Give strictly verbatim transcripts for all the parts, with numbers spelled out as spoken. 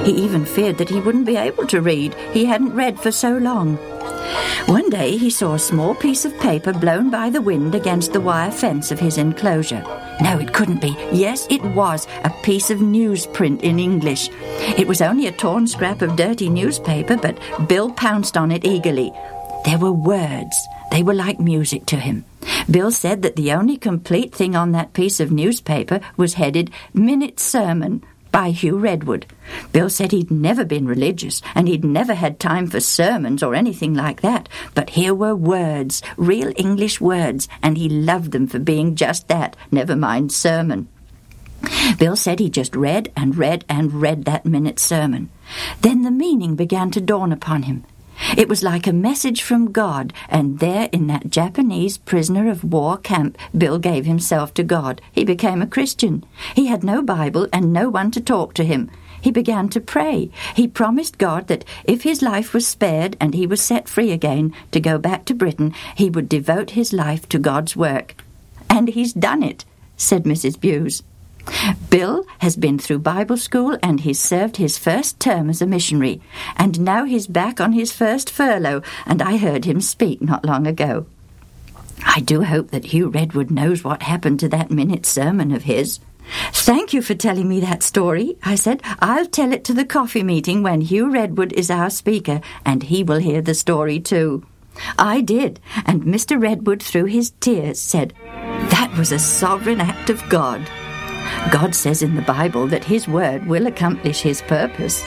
He even feared that he wouldn't be able to read. He hadn't read for so long. One day he saw a small piece of paper blown by the wind against the wire fence of his enclosure. No, it couldn't be. Yes, it was a piece of newsprint in English. It was only a torn scrap of dirty newspaper, but Bill pounced on it eagerly. There were words. They were like music to him. Bill said that the only complete thing on that piece of newspaper was headed Minute Sermon by Hugh Redwood. Bill said he'd never been religious, and he'd never had time for sermons or anything like that, but here were words, real English words, and he loved them for being just that, never mind sermon. Bill said he just read and read and read that Minute Sermon. Then the meaning began to dawn upon him. It was like a message from God, and there in that Japanese prisoner of war camp, Bill gave himself to God. He became a Christian. He had no Bible and no one to talk to him. He began to pray. He promised God that if his life was spared and he was set free again to go back to Britain, he would devote his life to God's work. And he's done it, said Missus Buse. Bill has been through Bible school and he's served his first term as a missionary, and now he's back on his first furlough, and I heard him speak not long ago. I do hope that Hugh Redwood knows what happened to that Minute Sermon of his. Thank you for telling me that story, I said. I'll tell it to the coffee meeting when Hugh Redwood is our speaker, and he will hear the story too. I did, and Mister Redwood, through his tears, said, "That was a sovereign act of God." God says in the Bible that his word will accomplish his purpose.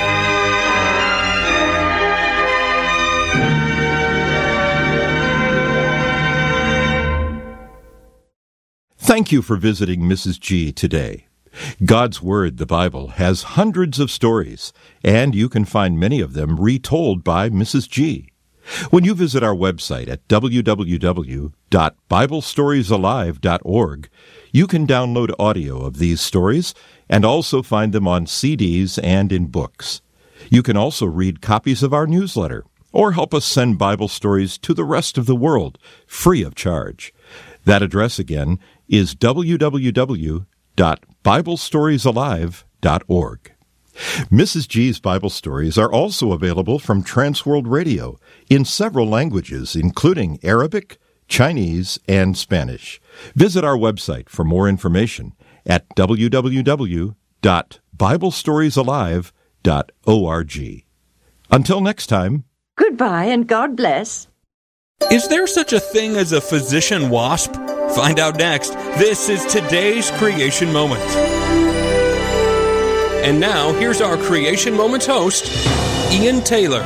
Thank you for visiting Missus G today. God's Word, the Bible, has hundreds of stories, and you can find many of them retold by Missus G. When you visit our website at w w w dot bible stories alive dot org, you can download audio of these stories and also find them on C Ds and in books. You can also read copies of our newsletter or help us send Bible stories to the rest of the world free of charge. That address again is w w w dot bible stories alive dot org. Missus G's Bible stories are also available from Transworld Radio in several languages, including Arabic, Chinese, and Spanish. Visit our website for more information at w w w dot bible stories alive dot org. Until next time. Goodbye and God bless. Is there such a thing as a physician wasp? Find out next. This is today's Creation Moment. And now, here's our Creation Moments host, Ian Taylor.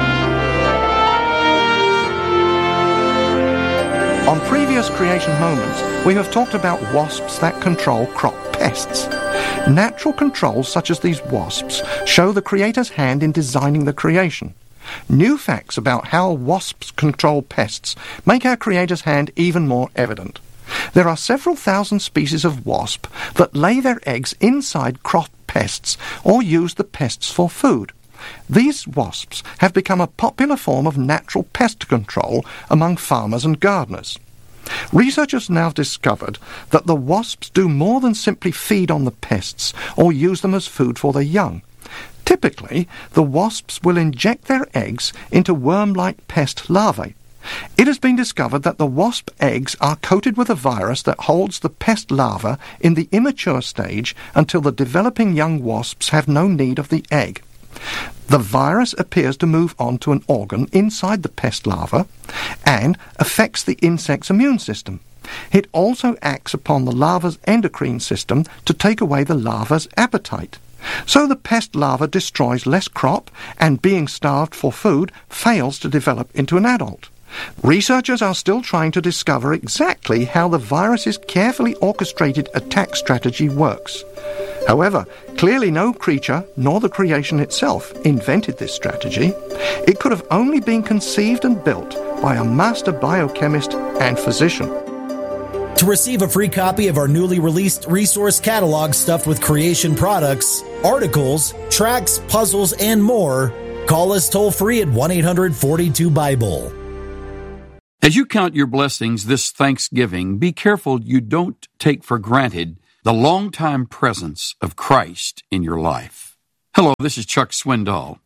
On previous Creation Moments, we have talked about wasps that control crop pests. Natural controls such as these wasps show the Creator's hand in designing the creation. New facts about how wasps control pests make our Creator's hand even more evident. There are several thousand species of wasp that lay their eggs inside crop pests or use the pests for food. These wasps have become a popular form of natural pest control among farmers and gardeners. Researchers now discovered that the wasps do more than simply feed on the pests or use them as food for their young. Typically, the wasps will inject their eggs into worm-like pest larvae. It has been discovered that the wasp eggs are coated with a virus that holds the pest larva in the immature stage until the developing young wasps have no need of the egg. The virus appears to move on to an organ inside the pest larva and affects the insect's immune system. It also acts upon the larva's endocrine system to take away the larva's appetite. So the pest larva destroys less crop and, being starved for food, fails to develop into an adult. Researchers are still trying to discover exactly how the virus's carefully orchestrated attack strategy works. However, clearly no creature, nor the creation itself, invented this strategy. It could have only been conceived and built by a master biochemist and physician. To receive a free copy of our newly released resource catalog stuffed with creation products, articles, tracts, puzzles, and more, call us toll-free at one eight hundred forty-two Bible. As you count your blessings this Thanksgiving, be careful you don't take for granted the long-time presence of Christ in your life. Hello, this is Chuck Swindoll.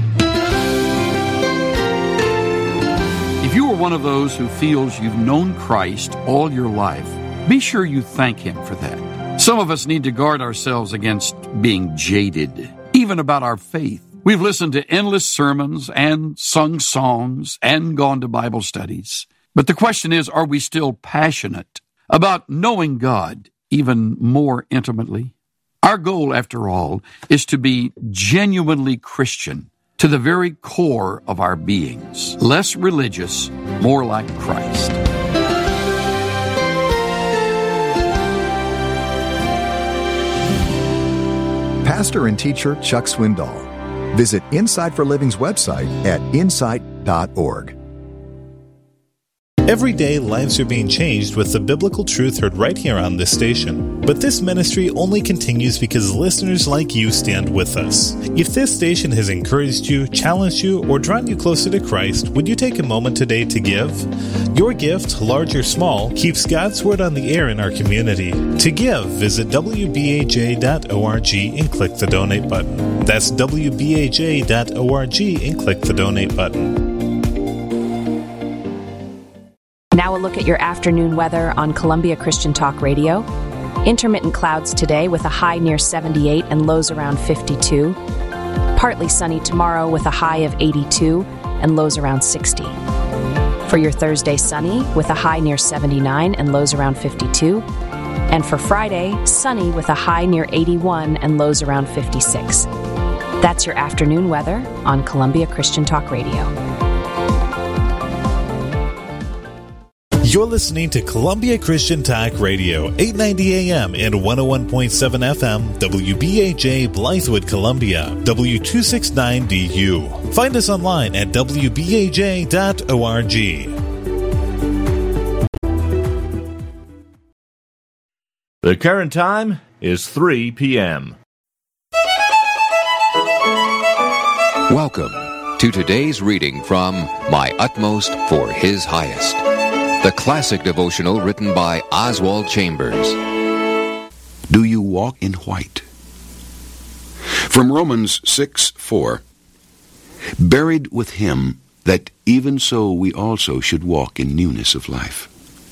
If you are one of those who feels you've known Christ all your life, be sure you thank Him for that. Some of us need to guard ourselves against being jaded, even about our faith. We've listened to endless sermons and sung songs and gone to Bible studies. But the question is, are we still passionate about knowing God even more intimately? Our goal, after all, is to be genuinely Christian to the very core of our beings. Less religious, more like Christ. Pastor and teacher Chuck Swindoll. Visit Insight for Living's website at insight dot org. Every day, lives are being changed with the biblical truth heard right here on this station. But this ministry only continues because listeners like you stand with us. If this station has encouraged you, challenged you, or drawn you closer to Christ, would you take a moment today to give? Your gift, large or small, keeps God's Word on the air in our community. To give, visit w b a j dot org and click the donate button. That's w b a j dot org and click the donate button. Now a look at your afternoon weather on Columbia Christian Talk Radio. Intermittent clouds today with a high near seventy-eight and lows around fifty-two. Partly sunny tomorrow with a high of eighty-two and lows around sixty. For your Thursday, sunny with a high near seventy-nine and lows around fifty-two. And for Friday, sunny with a high near eighty-one and lows around fifty-six. That's your afternoon weather on Columbia Christian Talk Radio. You're listening to Columbia Christian Talk Radio, eight ninety A M and one oh one point seven F M, W B A J, Blythewood, Columbia, W two sixty-nine D U. Find us online at w b a j dot org. The current time is three p.m. Welcome to today's reading from My Utmost for His Highest, the classic devotional written by Oswald Chambers. Do you walk in white? From Romans six four, buried with Him, that even so we also should walk in newness of life.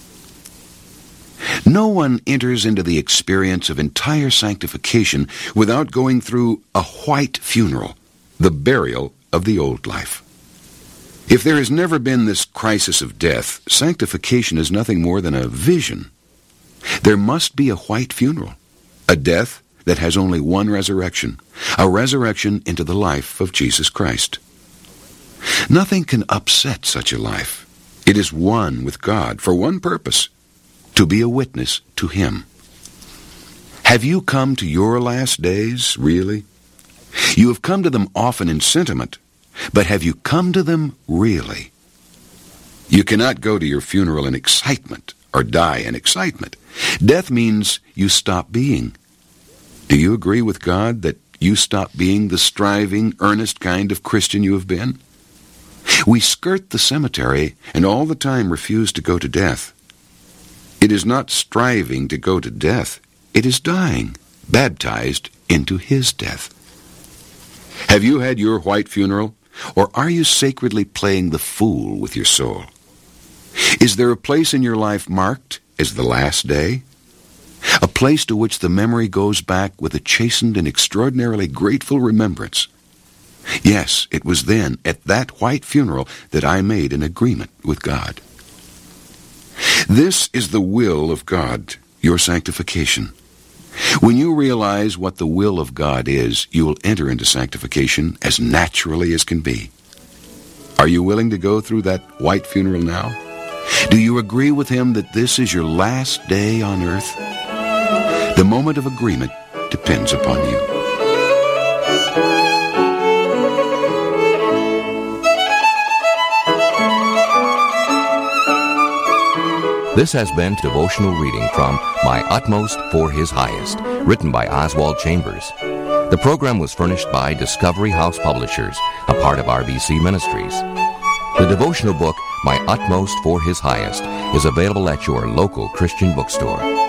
No one enters into the experience of entire sanctification without going through a white funeral, the burial of the old life. If there has never been this crisis of death, sanctification is nothing more than a vision. There must be a white funeral, a death that has only one resurrection, a resurrection into the life of Jesus Christ. Nothing can upset such a life. It is one with God for one purpose, to be a witness to Him. Have you come to your last days, really? You have come to them often in sentiment, but have you come to them really? You cannot go to your funeral in excitement or die in excitement. Death means you stop being. Do you agree with God that you stop being the striving, earnest kind of Christian you have been? We skirt the cemetery and all the time refuse to go to death. It is not striving to go to death. It is dying, baptized into His death. Have you had your white funeral? Or are you sacredly playing the fool with your soul? Is there a place in your life marked as the last day? A place to which the memory goes back with a chastened and extraordinarily grateful remembrance. Yes, it was then, at that white funeral, that I made an agreement with God. This is the will of God, your sanctification. When you realize what the will of God is, you will enter into sanctification as naturally as can be. Are you willing to go through that white funeral now? Do you agree with Him that this is your last day on earth? The moment of agreement depends upon you. This has been devotional reading from My Utmost for His Highest, written by Oswald Chambers. The program was furnished by Discovery House Publishers, a part of R B C Ministries. The devotional book, My Utmost for His Highest, is available at your local Christian bookstore.